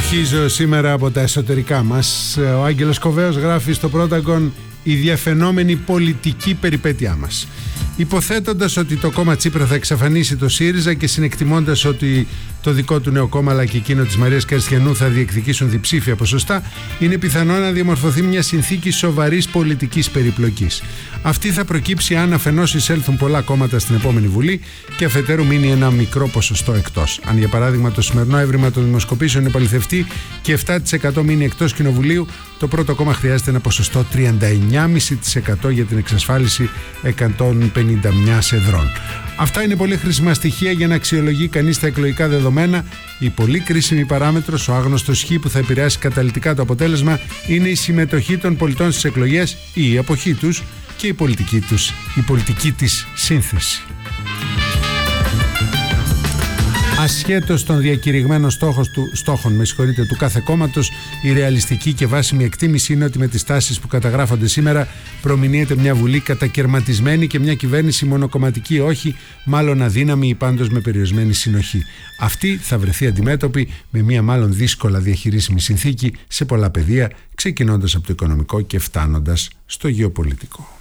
Συνεχίζω σήμερα από τα εσωτερικά μας. Ο Άγγελος Κοβέος γράφει στο Πρόταγκον «Η διαφαινόμενη πολιτική περιπέτειά μας». Υποθέτοντας ότι το κόμμα Τσίπρα θα εξαφανίσει το ΣΥΡΙΖΑ και συνεκτιμώντας ότι το δικό του νέο κόμμα αλλά και εκείνο της Μαρίας Κριστιανού θα διεκδικήσουν διψήφια ποσοστά, είναι πιθανό να διαμορφωθεί μια συνθήκη σοβαρής πολιτικής περιπλοκής. Αυτή θα προκύψει αν αφενός εισέλθουν πολλά κόμματα στην επόμενη Βουλή και αφετέρου μείνει ένα μικρό ποσοστό εκτός. Αν για παράδειγμα το σημερινό έβριμα των δημοσκοπήσεων επαληθευτεί και 7% μείνει εκτός κοινοβουλίου, το πρώτο κόμμα χρειάζεται ένα ποσοστό 39,5% για την εξασφάλιση 151 εδρών. Αυτά είναι πολύ χρήσιμα στοιχεία για να αξιολογεί κανείς τα εκλογικά δεδομένα. Η πολύ κρίσιμη παράμετρος, ο άγνωστος χ που θα επηρεάσει καταλυτικά το αποτέλεσμα, είναι η συμμετοχή των πολιτών στις εκλογές ή η αποχή τους και η πολιτική της σύνθεση. Ασχέτως των διακηρυγμένων στόχων του κάθε κόμματος, η ρεαλιστική και βάσιμη εκτίμηση είναι ότι με τις τάσεις που καταγράφονται σήμερα προμηνύεται μια Βουλή κατακερματισμένη και μια κυβέρνηση μονοκομματική, όχι, μάλλον αδύναμη ή πάντως με περιορισμένη συνοχή. Αυτή θα βρεθεί αντιμέτωπη με μια μάλλον δύσκολα διαχειρίσιμη συνθήκη σε πολλά πεδία, ξεκινώντας από το οικονομικό και φτάνοντας στο γεωπολιτικό.